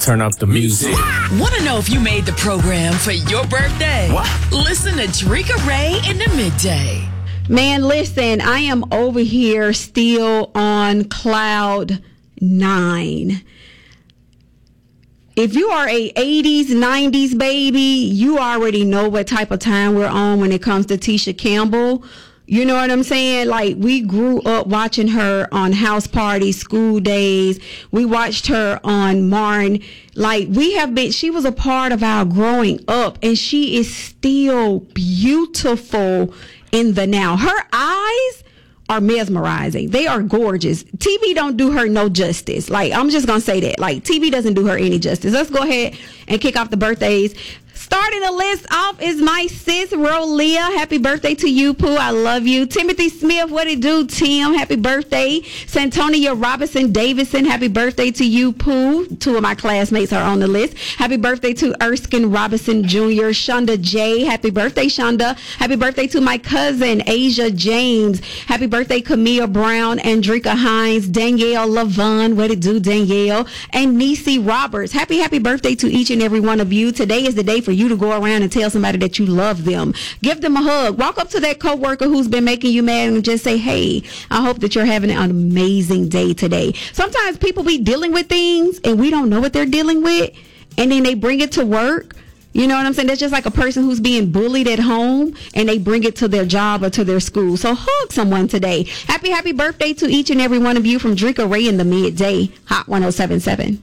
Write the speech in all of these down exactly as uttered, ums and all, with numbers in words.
Turn up the music. Want to know if you made the program for your birthday? What? Listen to Drika Ray in the midday. Man, listen, I am over here still on cloud nine. If you are a eighties, nineties baby, you already know what type of time we're on when it comes to Tisha Campbell. You know what I'm saying? Like, we grew up watching her on House Party, School Days. We watched her on Martin. Like, we have been, she was a part of our growing up, and she is still beautiful in the now. Her eyes are mesmerizing. They are gorgeous. T V don't do her no justice. Like, I'm just going to say that. Like, T V doesn't do her any justice. Let's go ahead and kick off the birthdays. Starting the list off is my sis, Rolia. Happy birthday to you, Pooh. I love you. Timothy Smith, what it do, Tim? Happy birthday. Santonia Robinson Davidson, happy birthday to you, Pooh. Two of my classmates are on the list. Happy birthday to Erskine Robinson Junior Shonda J. Happy birthday, Shonda. Happy birthday to my cousin, Asia James. Happy birthday, Camille Brown, Andrika Hines, Danielle Lavon, what it do, Danielle, and Nisi Roberts. Happy, happy birthday to each and every one of you. Today is the day for you to go around and tell somebody that you love them. Give them a hug. Walk up to that coworker who's been making you mad and just say, hey, I hope that you're having an amazing day today. Sometimes people be dealing with things and we don't know what they're dealing with, and then they bring it to work. You know what I'm saying? That's just like a person who's being bullied at home and they bring it to their job or to their school. So hug someone today. Happy, happy birthday to each and every one of you from Drika Ray in the midday. Hot one oh seven point seven.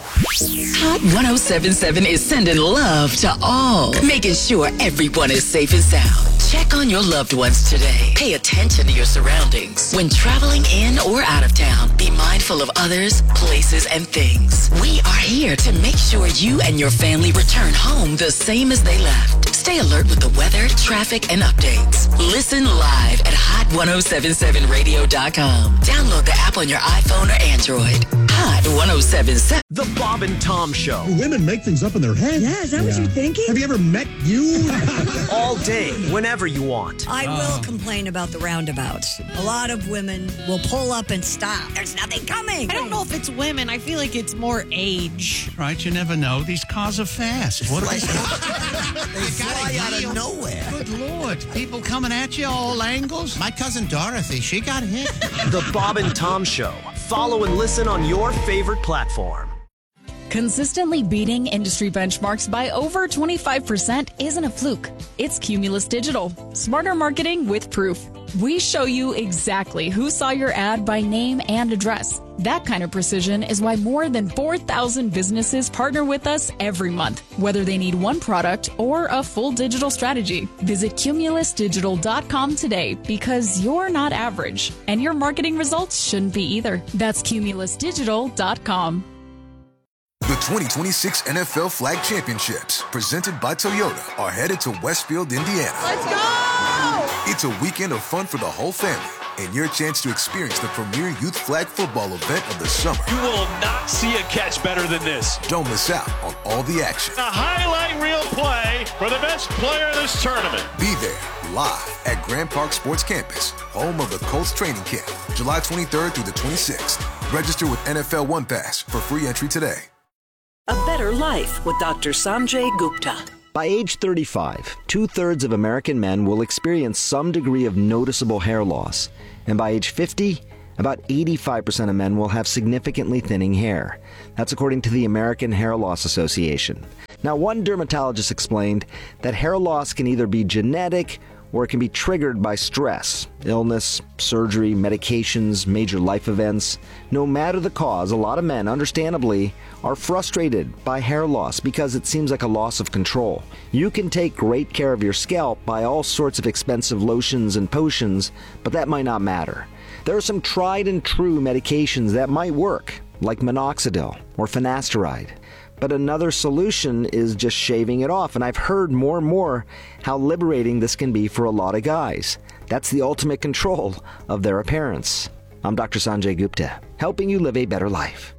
Hot one oh seven point seven is sending love to all, making sure everyone is safe and sound. Check on your loved ones today. Pay attention to your surroundings. When traveling in or out of town, be mindful of others, places, and things. We are here to make sure you and your family return home the same as they left. Stay alert with the weather, traffic, and updates. Listen live at hot ten seventy-seven radio dot com. Download the app on your iPhone or Android. Hot ten seventy-seven. The Bob and Tom Show. Women make things up in their head. Yeah, is that yeah. what you're thinking? Have you ever met you? All day, whenever you want. I oh. will complain about the roundabouts. A lot of women will pull up and stop. There's nothing coming. I don't know if it's women. I feel like it's more age. Right, you never know. These cars are fast. What are they? They fly out of nowhere. Good Lord. People coming at you all angles. My cousin Dorothy, she got hit. The Bob and Tom Show. Follow and listen on your favorite platform. Consistently beating industry benchmarks by over twenty-five percent isn't a fluke. It's Cumulus Digital. Smarter marketing with proof. We show you exactly who saw your ad by name and address. That kind of precision is why more than four thousand businesses partner with us every month, whether they need one product or a full digital strategy. Visit cumulus digital dot com today, because you're not average, and your marketing results shouldn't be either. That's cumulus digital dot com. The twenty twenty-six N F L Flag Championships, presented by Toyota, are headed to Westfield, Indiana. Let's go! It's a weekend of fun for the whole family, and your chance to experience the premier youth flag football event of the summer. You will not see a catch better than this. Don't miss out on all the action. A highlight reel play for the best player of this tournament. Be there live at Grand Park Sports Campus, home of the Colts training camp, July twenty-third through the twenty-sixth. Register with N F L One Pass for free entry today. A better life with Doctor Sanjay Gupta. By age thirty-five, two-thirds of American men will experience some degree of noticeable hair loss. And by age fifty, about eighty-five percent of men will have significantly thinning hair. That's according to the American Hair Loss Association. Now, one dermatologist explained that hair loss can either be genetic or it can be triggered by stress, illness, surgery, medications, major life events. No matter the cause, a lot of men, understandably, are frustrated by hair loss because it seems like a loss of control. You can take great care of your scalp by all sorts of expensive lotions and potions, but that might not matter. There are some tried and true medications that might work, like minoxidil or finasteride. But another solution is just shaving it off, and I've heard more and more how liberating this can be for a lot of guys. That's the ultimate control of their appearance. I'm Doctor Sanjay Gupta, helping you live a better life.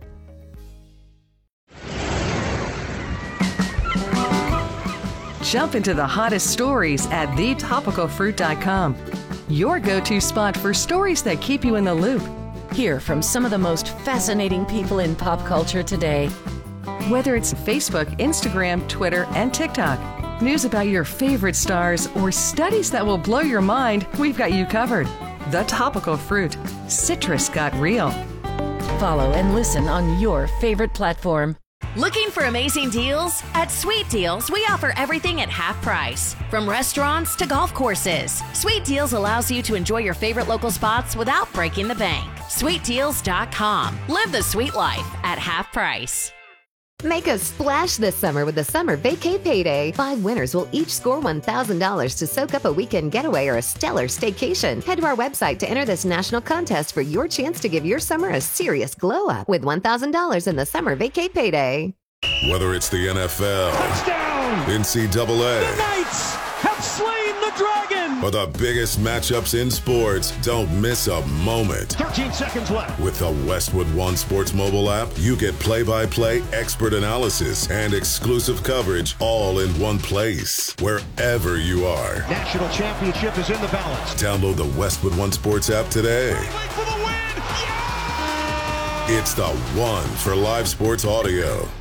Jump into the hottest stories at the topical fruit dot com. Your go-to spot for stories that keep you in the loop. Hear from some of the most fascinating people in pop culture today. Whether it's Facebook, Instagram, Twitter, and TikTok, news about your favorite stars, or studies that will blow your mind, we've got you covered. The Topical Fruit. Citrus got real. Follow and listen on your favorite platform. Looking for amazing deals? At Sweet Deals, we offer everything at half price. From restaurants to golf courses, Sweet Deals allows you to enjoy your favorite local spots without breaking the bank. sweet deals dot com. Live the sweet life at half price. Make a splash this summer with the Summer Vacay Payday. Five winners will each score one thousand dollars to soak up a weekend getaway or a stellar staycation. Head to our website to enter this national contest for your chance to give your summer a serious glow up with one thousand dollars in the Summer Vacay Payday. Whether it's the N F L, Touchdown! N C double A, The Knights have slain the dragon! or the biggest matchups in sports, don't miss a moment. thirteen seconds left. With the Westwood One Sports mobile app, you get play-by-play expert analysis and exclusive coverage all in one place, wherever you are. National championship is in the balance. Download the Westwood One Sports app today. For the win! Yeah! It's the one for live sports audio.